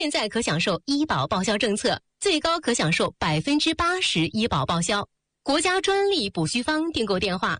现在可享受医保报销政策，最高可享受80%医保报销。国家专利补虚方订购电话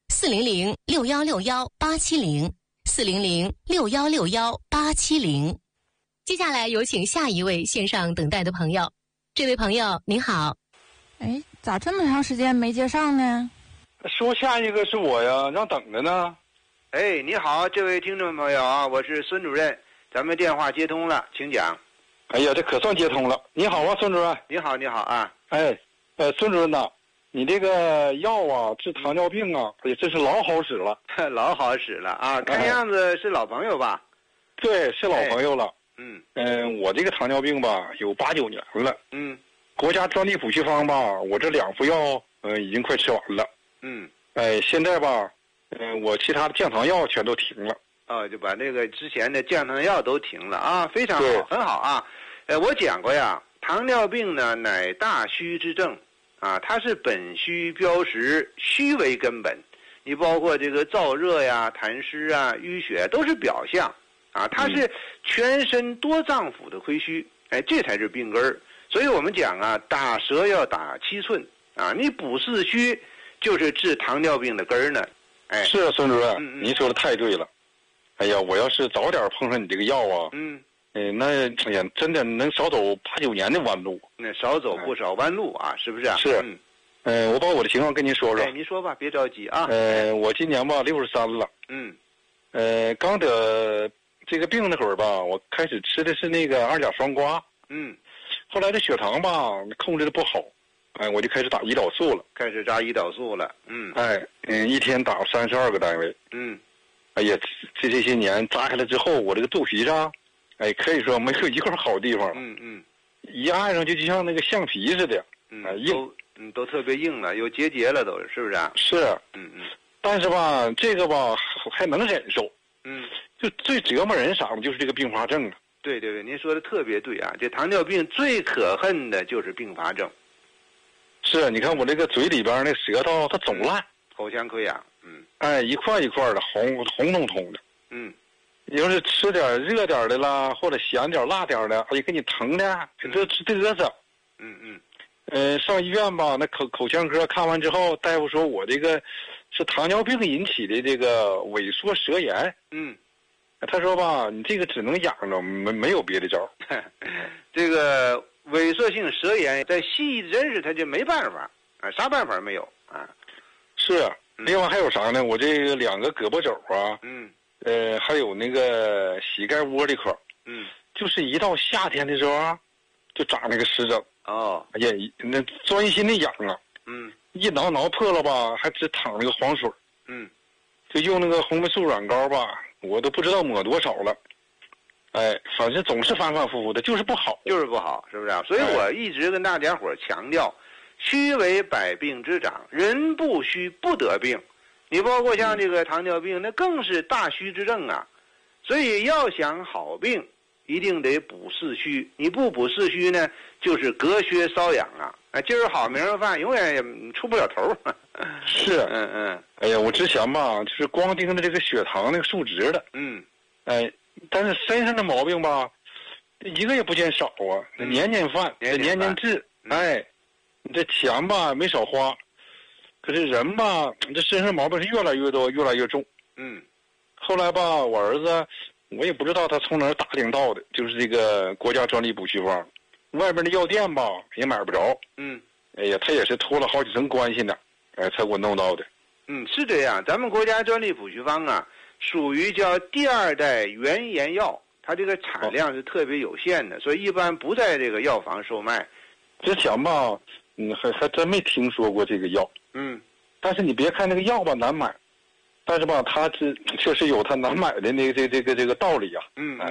：400-6161-870，400-6161-870。接下来有请下一位线上等待的朋友。这位朋友您好。 哎，咋这么长时间没接上呢？ 说下一个是我呀，让等着呢。 哎，你好，这位听众朋友啊，我是孙主任，咱们电话接通了，请讲。 哎呀，这可算接通了。你好啊，孙主任。 你好，你好啊。 哎，孙主任呐，你这个药啊，治糖尿病啊，也真是老好使了。 老好使了啊，看样子是老朋友吧？ 对，是老朋友了。我这个糖尿病吧，有8、9年了。国家专利补虚方吧，我这2副药，已经快吃完了。现在吧，我其他的降糖药全都停了。 就把那个之前的降糖药都停了啊，非常好，很好啊。我讲过呀，糖尿病呢乃大虚之症啊，它是本虚标实，虚为根本。你包括这个燥热呀、痰湿啊、淤血都是表象啊，它是全身多脏腑的亏虚，这才是病根儿。所以我们讲啊，打蛇要打7寸啊，你补四虚就是治糖尿病的根儿呢。 是啊，孙主任，您说的太对了。哎呀，我要是早点碰上你这个药啊，那哎呀，真的能少走8、9年的弯路。 那少走不少弯路啊，是不是啊？ 是。我把我的情况跟您说说。 您说吧，别着急啊。 我今年吧63了。刚得这个病那会儿吧，我开始吃的是那个2甲双胍。后来这血糖吧控制的不好，我就开始打胰岛素了。 开始扎胰岛素了。 一天打32个单位。哎呀，这些年扎下来之后，我这个肚皮上，可以说没有一块好地方。一按上就像那个橡皮似的。硬。 都特别硬了，有结节了，都是不是啊？ 是。但是吧，这个吧还能忍受。就最折磨人啥的就是这个并发症啊。 对，您说的特别对啊！这糖尿病最可恨的就是并发症。 是，你看我这个嘴里边那舌头它总烂， 口腔溃疡。 一块一块的红彤彤的。要是吃点热点的啦，或者咸点辣点的，给你疼的这嘚瑟。上医院吧，那口腔科看完之后，大夫说我这个是糖尿病引起的这个萎缩舌炎。他说吧，你这个只能养着，没有别的招。 这个萎缩性舌炎在西医真是他就没办法啊，啥办法没有啊？ 是。另外还有啥呢？我这个2个胳膊肘啊，还有那个膝盖窝这块，就是一到夏天的时候啊，就长那个湿疹。哎呀，那钻心的痒啊。一挠破了吧，还只淌那个黄水。就用那个红霉素软膏吧，我都不知道抹多少了。反正总是反反复复的，就是不好， 是不是啊？所以我一直跟大家伙强调，虚为百病之长，人不虚不得病。你包括像这个糖尿病，那更是大虚之症啊。所以要想好病，一定得补四虚。你不补四虚呢，就是隔靴搔痒啊。今儿好明儿饭，永远也出不了头。 是。哎呀，我之前吧，就是光盯着这个血糖那个数值的。但是身上的毛病吧，一个也不见少啊。年年犯，年年治。你这钱吧没少花，可是人吧，这身上毛病是越来越多，越来越重。后来吧，我儿子，我也不知道他从哪儿打听到的，就是这个国家专利补虚方，外边的药店吧也买不着。哎呀，他也是托了好几层关系呢，才给我弄到的。 是这样，咱们国家专利补虚方啊，属于叫第2代原研药，它这个产量是特别有限的，所以一般不在这个药房售卖。 之前吧，还真没听说过这个药。但是你别看那个药吧难买，但是吧，它确实有它难买的那个这个道理啊。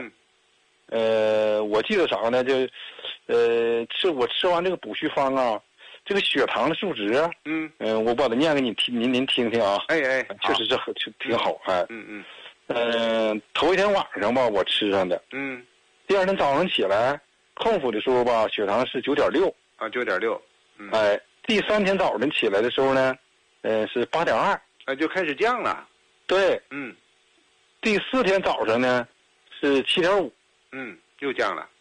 我记得啥呢？我吃完这个补虚方啊，这个血糖的数值啊，我把它念给你听，您听听啊。确实是挺好。头一天晚上吧，我吃上的。第2天早上起来空腹的时候吧，血糖是9.6。 9.6。 第3天早晨起来的时候呢，是8.2。 就开始降了。 对。第4天早上呢是7.5。 又降了。